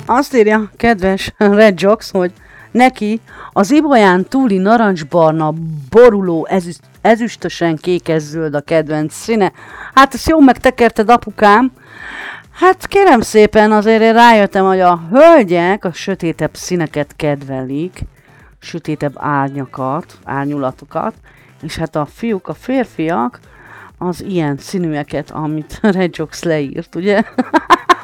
Azt írja kedves Red Jox, hogy neki az ibolyán túli narancsbarna, boruló, ezüstösen kékes-zöld a kedvenc színe. Hát ezt jól megtekerted, apukám. Hát kérem szépen, azért én rájöttem, hogy a hölgyek a sötétebb színeket kedvelik, sötétebb árnyulatokat, és hát a fiúk, a férfiak az ilyen színűeket, amit Red Jox leírt, ugye?